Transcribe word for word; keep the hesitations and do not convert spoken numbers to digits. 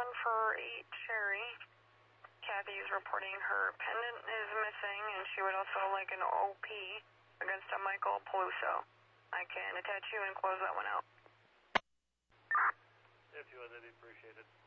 one for eight Cherry. Kathy is reporting her pendant is missing, and she would also like an O P against a Michael Peluso. I can attach you and close that one out. If you would, that'd be appreciated.